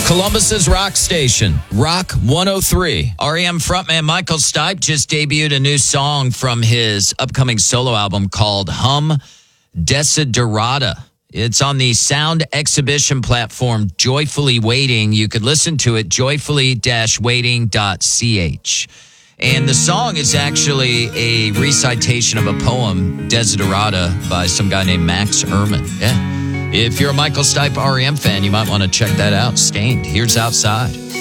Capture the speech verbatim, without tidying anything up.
Columbus's rock station, Rock one oh three. R E M frontman Michael Stipe just debuted a new song from his upcoming solo album called Hum Desiderata. It's on the sound exhibition platform Joyfully Waiting. You could listen to it, joyfully waiting dot c h. And the song is actually a recitation of a poem, Desiderata, by some guy named Max Ehrman. Yeah. If you're a Michael Stipe R E M fan, you might want to check that out. Stained. Here's Outside.